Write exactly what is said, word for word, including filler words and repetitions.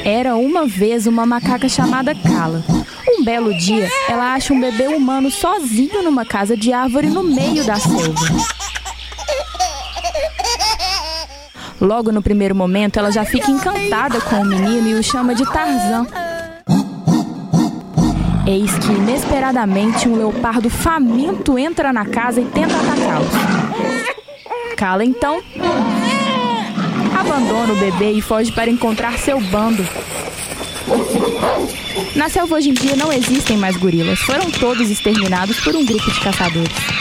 Era uma vez uma macaca chamada Kala. Um belo dia, ela acha um bebê humano sozinho numa casa de árvore no meio da selva. Logo no primeiro momento, ela já fica encantada com o menino e o chama de Tarzan. Eis que, inesperadamente, um leopardo faminto entra na casa e tenta atacá-los. Kala, então, abandona o bebê e foge para encontrar seu bando. Na selva hoje em dia não existem mais gorilas. Foram todos exterminados por um grupo de caçadores.